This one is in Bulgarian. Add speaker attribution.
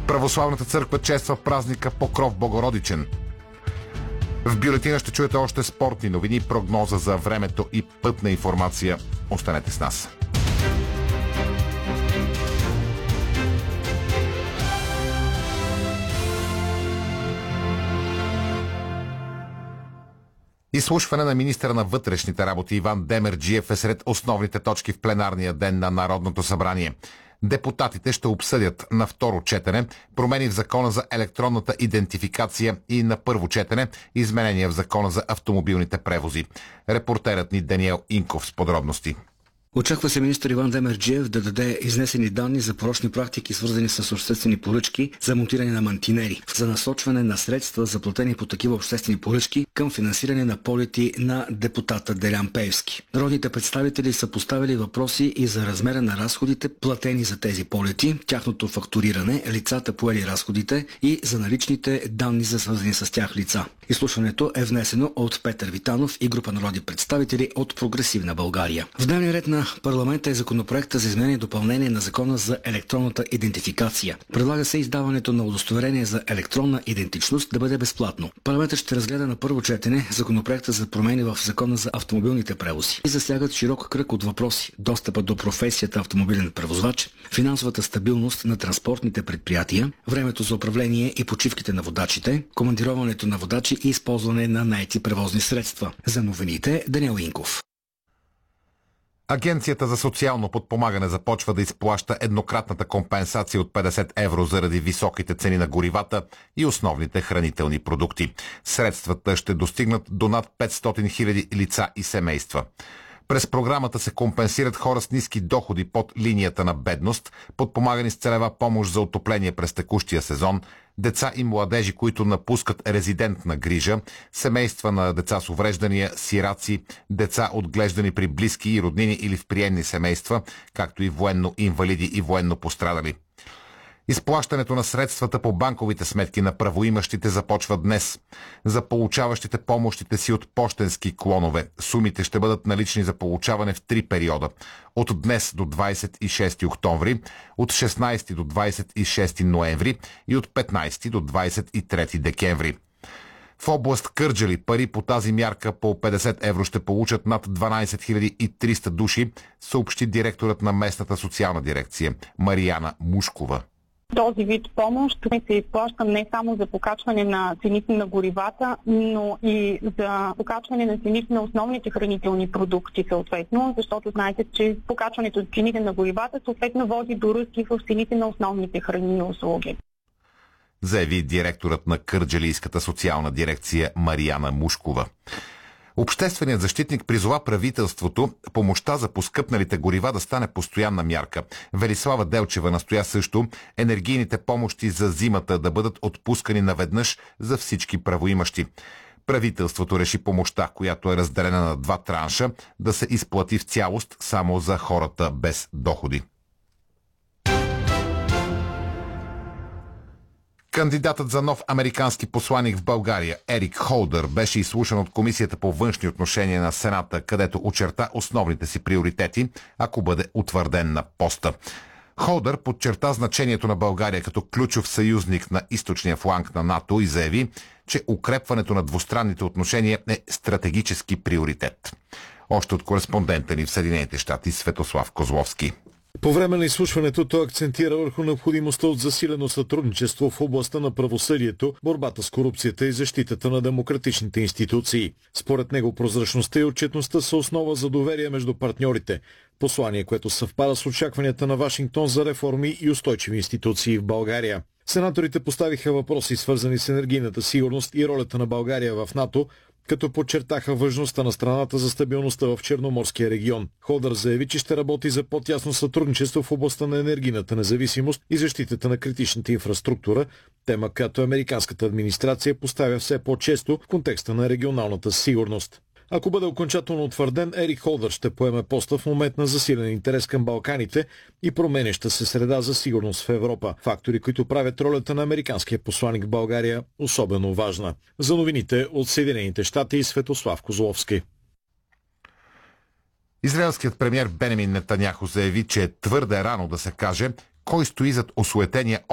Speaker 1: Православната църква чества празника Покров Богородичен. В бюлетина ще чуете още спортни новини, прогноза за времето и пътна информация. Останете с нас. Изслушване на министъра на вътрешните работи Иван Демерджиев е сред основните точки в пленарния ден на Народното събрание. Депутатите ще обсъдят на второ четене промени в Закона за електронната идентификация и на първо четене изменения в Закона за автомобилните превози. Репортерът ни Даниел Инков с подробности.
Speaker 2: Очаква се министър Иван Демерджиев да даде изнесени данни за порочни практики, свързани с обществени поръчки за монтиране на мантинери, за насочване на средства, заплатени по такива обществени поръчки, към финансиране на полети на депутата Делян Пеевски. Народните представители са поставили въпроси и за размера на разходите, платени за тези полети, тяхното фактуриране, лицата поели разходите и за наличните данни за свързани с тях лица. Изслушването е внесено от Петър Витанов и група народни представители от Прогресивна България. В дневния ред на парламента е законопроекта за изменение и допълнение на Закона за електронната идентификация. Предлага се издаването на удостоверение за електронна идентичност да бъде безплатно. Парламентът ще разгледа на първо четене законопроекта за промени в Закона за автомобилните превози и засягат широк кръг от въпроси: достъпа до професията автомобилен превозвач, финансовата стабилност на транспортните предприятия, времето за управление и почивките на водачите, командироването на водачи и използване на наети превозни средства. За новините Даниел Инков.
Speaker 1: Агенцията за социално подпомагане започва да изплаща еднократната компенсация от 50 евро заради високите цени на горивата и основните хранителни продукти. Средствата ще достигнат до над 500 000 лица и семейства. През програмата се компенсират хора с ниски доходи под линията на бедност, подпомагани с целева помощ за отопление през текущия сезон, деца и младежи, които напускат резидентна грижа, семейства на деца с увреждания, сираци, деца отглеждани при близки и роднини или в приемни семейства, както и военно инвалиди и военно пострадали. Изплащането на средствата по банковите сметки на правоимащите започва днес. За получаващите помощите си от пощенски клонове сумите ще бъдат налични за получаване в 3 периода. От днес до 26 октомври, от 16 до 26 ноември и от 15 до 23 декември. В област Кърджали пари по тази мярка по 50 евро ще получат над 12 300 души, съобщи директорът на местната социална дирекция Марияна Мушкова.
Speaker 3: Този вид помощ се изплаща не само за покачване на цените на горивата, но и за покачване на цените на основните хранителни продукти съответно, защото знаете, че покачването на цените на горивата съответно води до ръст в цените на основните храни и услуги.
Speaker 1: Заяви директорът на Кърджалийската социална дирекция Марияна Мушкова. Общественият защитник призова правителството помощта за поскъпналите горива да стане постоянна мярка. Велислава Делчева настоя също енергийните помощи за зимата да бъдат отпускани наведнъж за всички правоимащи. Правителството реши помощта, която е разделена на 2 транша, да се изплати в цялост само за хората без доходи. Кандидатът за нов американски посланик в България Ерик Холдър беше изслушан от Комисията по външни отношения на Сената, където очерта основните си приоритети, ако бъде утвърден на поста. Холдър подчерта значението на България като ключов съюзник на източния фланг на НАТО и заяви, че укрепването на двустранните отношения е стратегически приоритет. Още от кореспондента ни в Съединените щати Светослав Козловски.
Speaker 4: По време на изслушването той акцентира върху необходимостта от засилено сътрудничество в областта на правосъдието, борбата с корупцията и защитата на демократичните институции. Според него прозрачността и отчетността са основа за доверие между партньорите. Послание, което съвпада с очакванията на Вашингтон за реформи и устойчиви институции в България. Сенаторите поставиха въпроси, свързани с енергийната сигурност и ролята на България в НАТО, като подчертаха важността на страната за стабилността в Черноморския регион. Холдър заяви, че ще работи за по-тясно сътрудничество в областта на енергийната независимост и защитата на критичната инфраструктура, тема, която американската администрация поставя все по-често в контекста на регионалната сигурност. Ако бъде окончателно утвърден, Ерик Холдър ще поеме поста в момент на засилен интерес към Балканите и променяща се среда за сигурност в Европа. Фактори, които правят ролята на американския посланик в България особено важна. За новините от Съединените щати Светослав Козловски.
Speaker 1: Израелският премиер Бенямин Нетаняху заяви, че е твърде рано да се каже кой стои зад осуетения